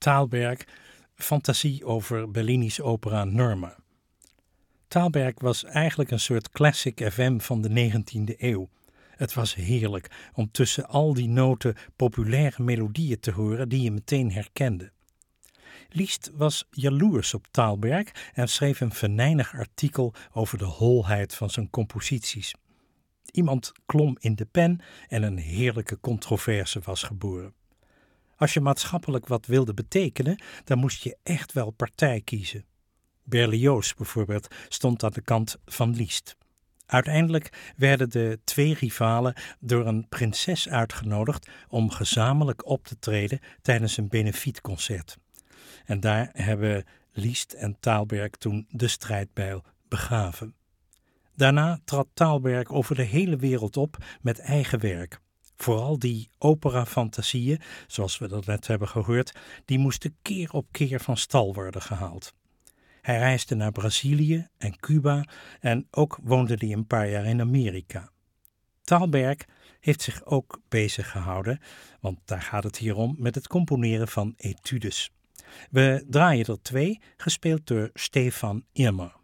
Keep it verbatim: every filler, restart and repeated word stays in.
Thalberg, fantasie over Bellini's opera Norma. Thalberg was eigenlijk een soort classic F M van de negentiende eeuw. Het was heerlijk om tussen al die noten populaire melodieën te horen die je meteen herkende. Liszt was jaloers op Thalberg en schreef een venijnig artikel over de holheid van zijn composities. Iemand klom in de pen en een heerlijke controverse was geboren. Als je maatschappelijk wat wilde betekenen, dan moest je echt wel partij kiezen. Berlioz bijvoorbeeld stond aan de kant van Liszt. Uiteindelijk werden de twee rivalen door een prinses uitgenodigd om gezamenlijk op te treden tijdens een benefietconcert. En daar hebben Liszt en Thalberg toen de strijdbijl begraven. Daarna trad Thalberg over de hele wereld op met eigen werk. Vooral die opera-fantasieën, zoals we dat net hebben gehoord, die moesten keer op keer van stal worden gehaald. Hij reisde naar Brazilië en Cuba en ook woonde hij een paar jaar in Amerika. Thalberg heeft zich ook bezig gehouden, want daar gaat het hier om, met het componeren van etudes. We draaien er twee, gespeeld door Stefan Irmer.